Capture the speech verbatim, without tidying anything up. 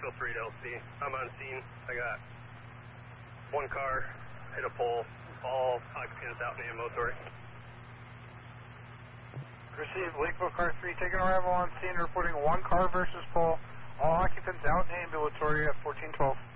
Lakeville three to L C. I'm on scene. I got one car, hit a pole, all occupants out in the ambulatory. Received Lakeville car three, taking arrival on scene, reporting one car versus pole, all occupants out in ambulatory at fourteen twelve.